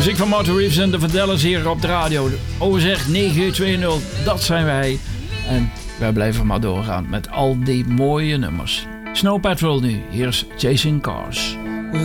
Muziek van Martin Reeves en de Vandellas hier op de radio. OZ 920, dat zijn wij. En wij blijven maar doorgaan met al die mooie nummers. Snow Patrol nu, hier is Chasing Cars.